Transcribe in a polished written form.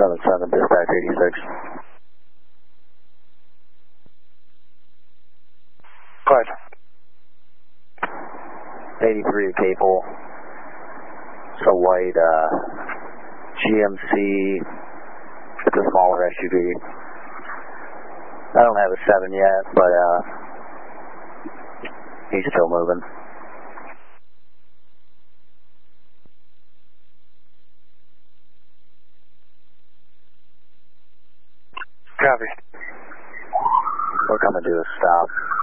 7-7, dispatch 86. Go ahead. 83 Capel. It's a white GMC. It's a smaller SUV. I don't have a 7 yet, but he's still moving. Copy. We're coming to a stop.